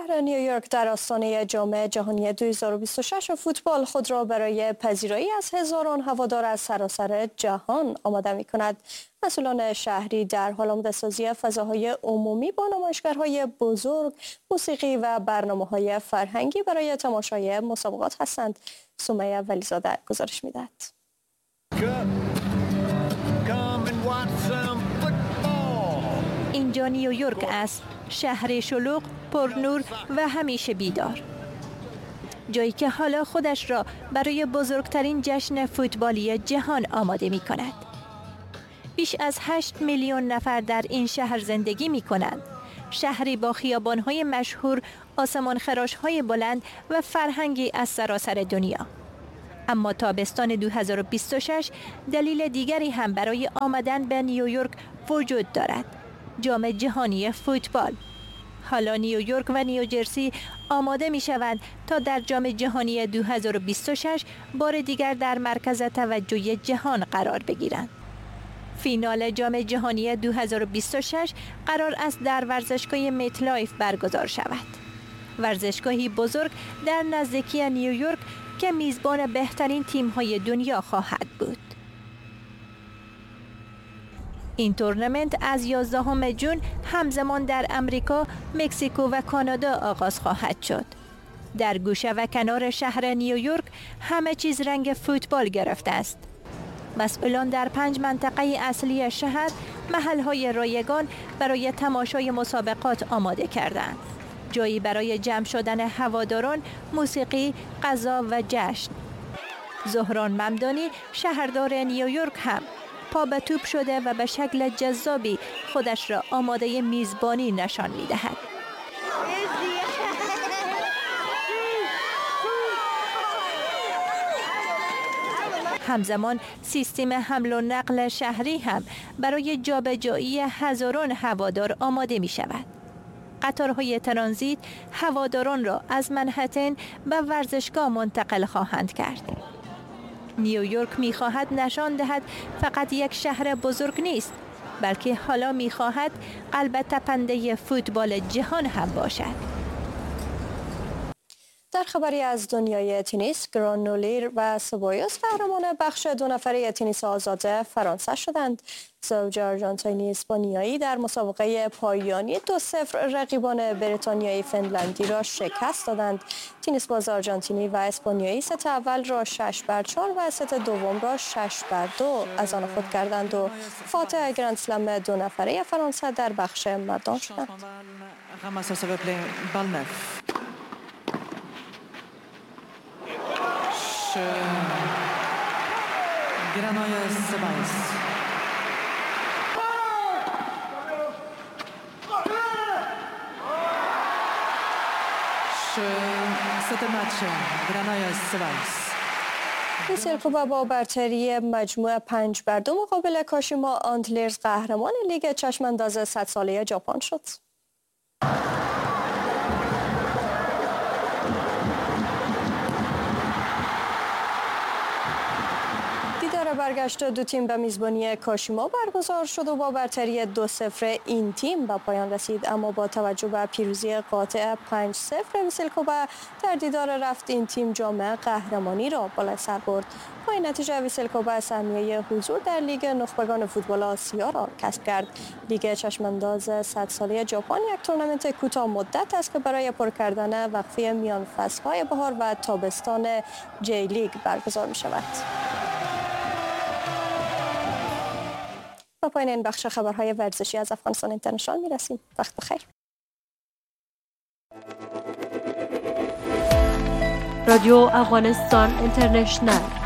شهر نیویورک در آستانه جام جهانی 2026 فوتبال خود را برای پذیرایی از هزاران هوادار از سراسر جهان آماده می‌کند. مسئولان شهری در حال آماده‌سازی فضاهای عمومی با نمایشگرهای بزرگ، موسیقی و برنامه‌های فرهنگی برای تماشای مسابقات هستند. سمیه ولیزاده گزارش می‌دهد. اینجا نیویورک است، شهر شلوغ، پرنور و همیشه بیدار. جایی که حالا خودش را برای بزرگترین جشن فوتبالی جهان آماده می کند. بیش از 8 میلیون نفر در این شهر زندگی می کنند. شهری با خیابان‌های مشهور، آسمان‌خراش‌های بلند و فرهنگی از سراسر دنیا. اما تابستان 2026 دلیل دیگری هم برای آمدن به نیویورک وجود دارد. جام جهانی فوتبال. حالا نیویورک و نیوجرسی آماده می شوند تا در جام جهانی 2026 بار دیگر در مرکز توجه جهان قرار بگیرند. فینال جام جهانی 2026 قرار است در ورزشگاه متلایف برگزار شود. ورزشگاهی بزرگ در نزدیکی نیویورک که میزبان بهترین تیم‌های دنیا خواهد بود. این تورنمنت از 11 ژوئن همزمان در امریکا، مکزیکو و کانادا آغاز خواهد شد. در گوشه و کنار شهر نیویورک همه چیز رنگ فوتبال گرفته است. مسئولان در 5 منطقه اصلی شهر محل‌های رایگان برای تماشای مسابقات آماده کردند. جایی برای جمع شدن هواداران، موسیقی، غذا و جشن. زهران ممدانی، شهردار نیویورک هم پا به توپ شده و به شکل جذابی خودش را آماده میزبانی نشان می‌دهد. همزمان سیستم حمل و نقل شهری هم برای جابجایی هزاران هوادار آماده می شود. قطارهای ترانزیت هواداران را از منهتن به ورزشگاه منتقل خواهند کرد. نیویورک می خواهد نشان دهد فقط یک شهر بزرگ نیست، بلکه حالا می خواهد قلب تپنده فوتبال جهان هم باشد. در خبری از دنیای تنیس، گرانولیر و سبایوس قهرمان بخش 2 نفره تنیس آزاد فرانسه شدند. زوج آرژانتینی اسپانیایی در مسابقه پایانی 2-0 رقیبان بریتانیایی فنلندی را شکست دادند. تنیس باز آرژانتینی و اسپانیایی ست اول را 6-4 و ست دوم را 6-2 از آن خود کردند و فاتح گرند اسلم 2 نفره فرانسه در بخش مردان شدند. ویسلکووا با برتری مجموع 5-2 مقابل کاشیما آنتلرز قهرمان لیگ چشمانداز 100 ساله ژاپن شد. برگشت دو تیم به میزبانی کاشیما برگزار شد و با برتری 2-0 این تیم به پایان رسید، اما با توجه به پیروزی قاطع 5-0 ویسلکووا در دیدار رفت این تیم جام قهرمانی را بالا سر برد. با این نتیجه ویسلکووا سهمیه حضور در لیگ نخبگان فوتبال آسیا را کسب کرد. لیگ چشمانداز 100 ساله ژاپن یک تورنمنت کوتاه مدت است که برای پر کردن وقفه میان فصل‌های بهار و تابستان جی لیگ برگزار می شود. با پایان این بخش خبرهای ورزشی از افغانستان اینترنشنال میرسیم. وقت بخیر. رادیو افغانستان اینترنشنال